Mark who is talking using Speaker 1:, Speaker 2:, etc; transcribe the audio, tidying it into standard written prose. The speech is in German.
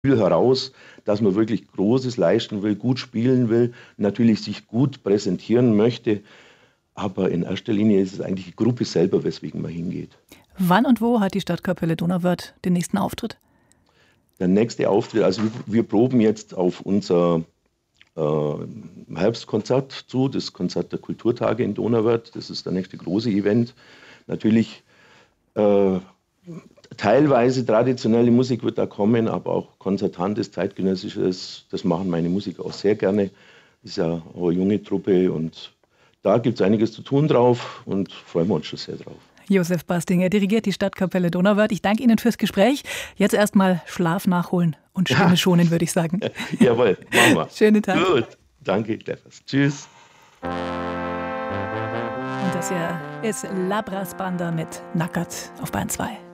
Speaker 1: heraus, dass man wirklich Großes leisten will, gut spielen will, natürlich sich gut präsentieren möchte. Aber in erster Linie ist es eigentlich die Gruppe selber, weswegen man hingeht.
Speaker 2: Wann und wo hat die Stadtkapelle Donauwörth den nächsten Auftritt?
Speaker 1: Der nächste Auftritt, also wir proben jetzt auf unser Herbstkonzert zu, das Konzert der Kulturtage in Donauwörth. Das ist der nächste große Event. Natürlich teilweise traditionelle Musik wird da kommen, aber auch konzertantes, zeitgenössisches. Das machen meine Musiker auch sehr gerne. Das ist ja auch eine junge Truppe und da gibt es einiges zu tun drauf und freuen wir uns schon sehr drauf.
Speaker 2: Josef Basting, er dirigiert die Stadtkapelle Donauwörth. Ich danke Ihnen fürs Gespräch. Jetzt erstmal Schlaf nachholen und Stimme schonen, würde ich sagen.
Speaker 1: Jawohl, machen wir.
Speaker 2: Schönen Tag.
Speaker 1: Gut, danke, Steffers. Tschüss.
Speaker 2: Und das hier ist Labras Banda mit Nackert auf Bayern 2.